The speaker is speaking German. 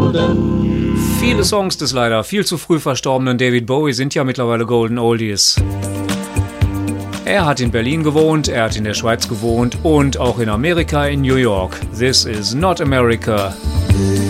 golden. Viele Songs des leider viel zu früh verstorbenen David Bowie sind ja mittlerweile Golden Oldies. Er hat in Berlin gewohnt, er hat in der Schweiz gewohnt und auch in Amerika, in New York. This is not America.